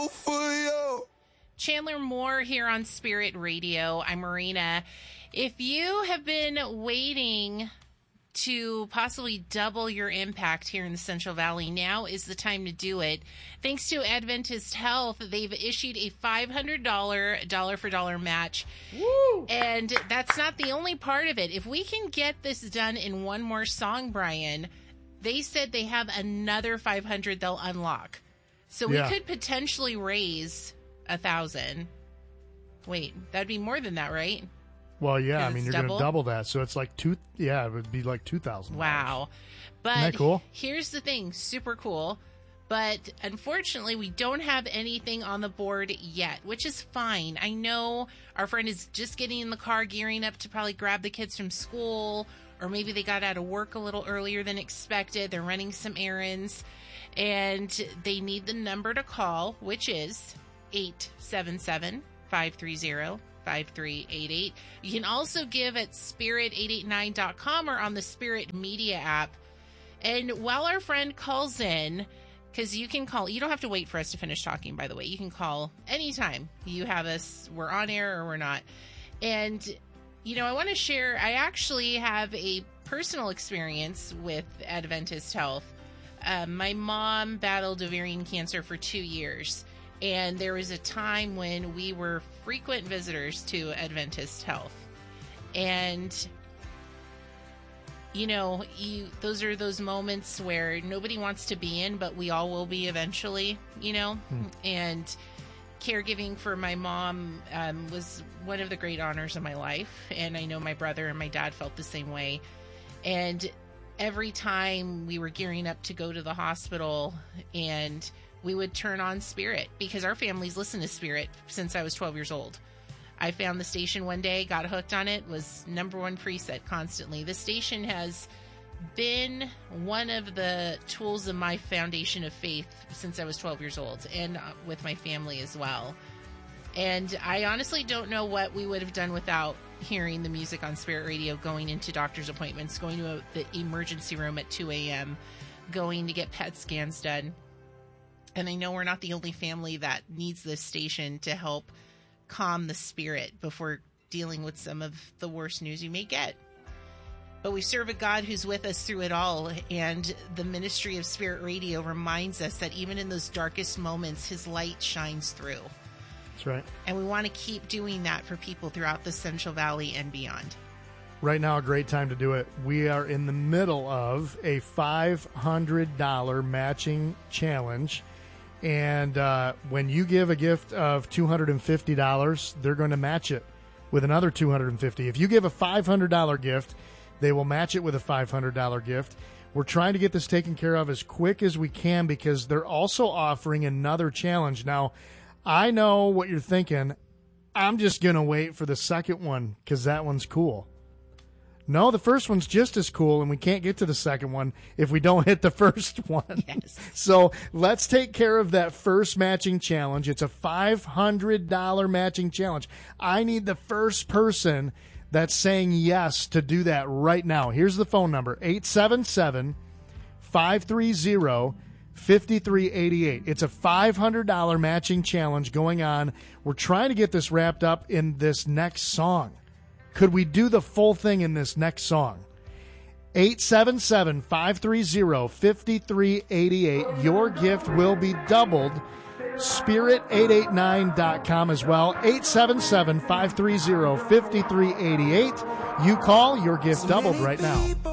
Chandler Moore here on Spirit Radio. I'm Marina. If you have been waiting to possibly double your impact here in the Central Valley, now is the time to do it. Thanks to Adventist Health, they've issued a $500 dollar-for-dollar match. Woo! And that's not the only part of it. If we can get this done in one more song, Brian, they said they have another $500 they'll unlock. So we could potentially raise 1,000. Wait, that'd be more than that, right? Well, yeah, I mean, you're going to double that. So it's like it would be like $2,000. Wow. But isn't that cool? Here's the thing, super cool. But unfortunately, we don't have anything on the board yet, which is fine. I know our friend is just getting in the car, gearing up to probably grab the kids from school, or maybe they got out of work a little earlier than expected. They're running some errands, and they need the number to call, which is 877-530-5388. You can also give at spirit889.com or on the Spirit Media app. And while our friend calls in, because you can call, you don't have to wait for us to finish talking, by the way. You can call anytime you have us, we're on air or we're not. And, you know, I want to share, I actually have a personal experience with Adventist Health. My mom battled ovarian cancer for 2 years. And there was a time when we were frequent visitors to Adventist Health. And, you know, those are those moments where nobody wants to be in, but we all will be eventually, you know. And caregiving for my mom was one of the great honors of my life. And I know my brother and my dad felt the same way. And every time we were gearing up to go to the hospital, and we would turn on Spirit, because our families listened to Spirit since I was 12 years old. I found the station one day, got hooked on it, was number one preset constantly. The station has been one of the tools of my foundation of faith since I was 12 years old, and with my family as well. And I honestly don't know what we would have done without hearing the music on Spirit Radio, going into doctor's appointments, going to the emergency room at 2 a.m., going to get PET scans done. And I know we're not the only family that needs this station to help calm the spirit before dealing with some of the worst news you may get. But we serve a God who's with us through it all, and the ministry of Spirit Radio reminds us that even in those darkest moments, His light shines through. That's right. And we want to keep doing that for people throughout the Central Valley and beyond. Right now, a great time to do it. We are in the middle of a $500 matching challenge. And when you give a gift of $250, they're going to match it with another $250. If you give a $500 gift, they will match it with a $500 gift. We're trying to get this taken care of as quick as we can, because they're also offering another challenge. Now, I know what you're thinking. I'm just going to wait for the second one because that one's cool. No, the first one's just as cool, and we can't get to the second one if we don't hit the first one. Yes. So let's take care of that first matching challenge. It's a $500 matching challenge. I need the first person that's saying yes to do that right now. Here's the phone number, 877-530-5388. It's a $500 matching challenge going on. We're trying to get this wrapped up in this next song. Could we do the full thing in this next song? 877-530-5388. Your gift will be doubled. Spirit889.com as well. 877-530-5388. You call, your gift doubled right now.